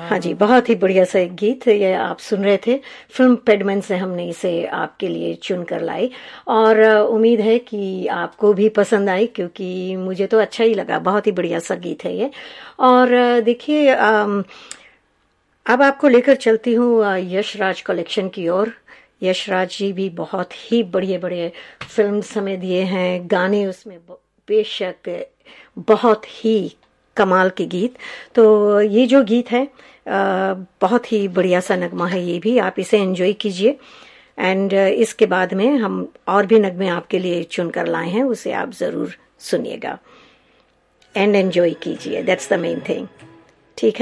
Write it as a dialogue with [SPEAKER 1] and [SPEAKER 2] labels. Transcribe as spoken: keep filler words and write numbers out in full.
[SPEAKER 1] हाँ जी, बहुत ही बढ़िया सा एक गीत ये आप सुन रहे थे। फिल्म पेडमैन से हमने इसे आपके लिए चुन कर लाई और उम्मीद है कि आपको भी पसंद आई, क्योंकि मुझे तो अच्छा ही लगा। बहुत ही बढ़िया सा गीत है ये। और देखिए, अब आपको लेकर चलती हूँ यश राज कलेक्शन की ओर। यश राज जी भी बहुत ही बढ़िया बढ़िया फिल्म्स हमें दिए हैं, गाने उसमें बेशक बहुत ही कमाल के गीत। तो ये जो गीत है आ, बहुत ही बढ़िया सा नगमा है, ये भी आप इसे एंजॉय कीजिए। एंड इसके बाद में हम और भी नगमे आपके लिए चुनकर लाए हैं, उसे आप ज़रूर सुनिएगा एंड एंजॉय कीजिए। That's the main thing. ठीक है।